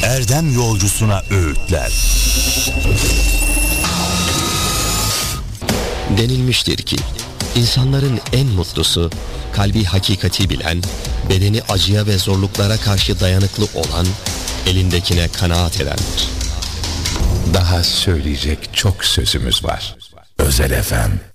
erdem yolcusuna öğütler. Denilmiştir ki insanların en mutlusu kalbi hakikati bilen, bedeni acıya ve zorluklara karşı dayanıklı olan, elindekine kanaat edendir. Daha söyleyecek çok sözümüz var. Özel FM.